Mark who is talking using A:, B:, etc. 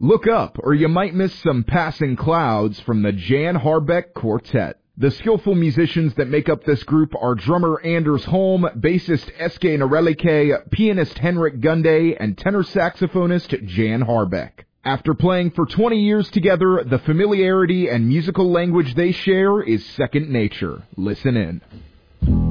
A: Look up, or you might miss some passing clouds from the Jan Harbeck Quartet. The skillful musicians that make up this group are drummer Anders Holm, bassist Eske Narelike, pianist Henrik Gunde, and tenor saxophonist Jan Harbeck. After playing for 20 years together, the familiarity and musical language they share is second nature. Listen in.